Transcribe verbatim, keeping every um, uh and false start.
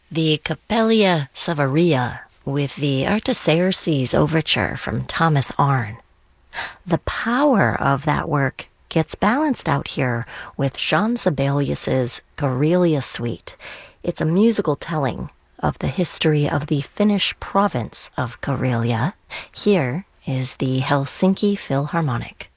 The Capella Savaria with the Artaxerxes Overture from Thomas Arne. The power of that work gets balanced out here with Jean Sibelius's Karelia Suite. It's a musical telling of the history of the Finnish province of Karelia. Here is the Helsinki Philharmonic.